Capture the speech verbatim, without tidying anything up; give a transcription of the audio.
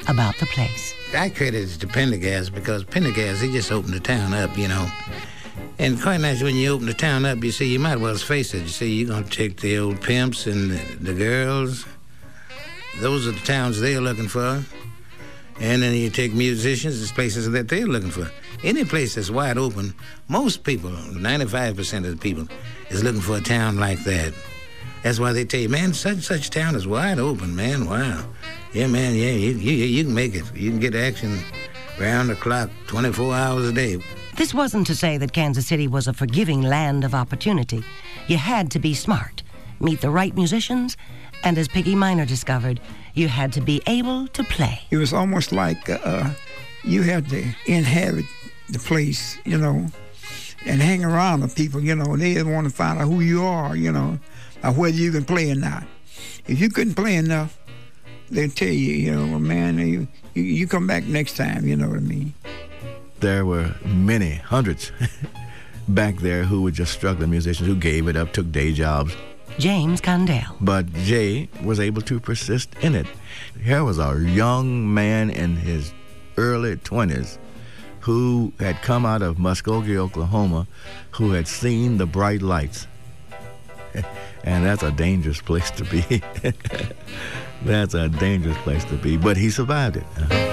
about the place. I credit it to Pendergast because Pendergast, they just opened the town up, you know. And quite naturally, when you open the town up, you see, you might as well face it. You see, you're going to take the old pimps and the, the girls. Those are the towns they're looking for. And then you take musicians, it's places that they're looking for. Any place that's wide open, most people, ninety-five percent of the people, is looking for a town like that. That's why they tell you, man, such such town is wide open, man, wow. Yeah, man, yeah, you, you, you can make it. You can get action round the clock, twenty-four hours a day. This wasn't to say that Kansas City was a forgiving land of opportunity. You had to be smart, meet the right musicians, and as Piggy Minor discovered, you had to be able to play. It was almost like uh, you had to inhabit the place, you know, and hang around the people, you know. They want to find out who you are, you know, or whether you can play or not. If you couldn't play enough, they'll tell you, you know, well, man, you, you, you come back next time, you know what I mean? There were many, hundreds back there who were just struggling musicians who gave it up, took day jobs. James Condell. But Jay was able to persist in it. Here was a young man in his early twenties who had come out of Muskogee, Oklahoma, who had seen the bright lights. And that's a dangerous place to be. That's a dangerous place to be. But he survived it.